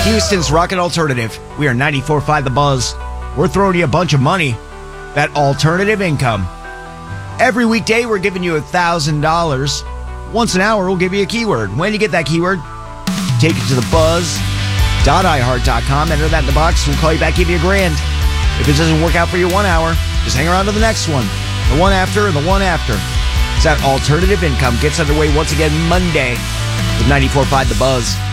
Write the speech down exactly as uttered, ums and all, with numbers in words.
Houston's Rocket Alternative. We are ninety-four point five The Buzz. We're throwing you a bunch of money. That alternative income. Every weekday, we're giving you one thousand dollars. Once an hour, we'll give you a keyword. When you get that keyword, take it to the buzz dot i heart dot com. Enter that in the box. We'll call you back, give you a grand. If it doesn't work out for your one hour, just hang around to the next one. The one after and the one after. It's that alternative income gets underway once again Monday with ninety-four point five The Buzz.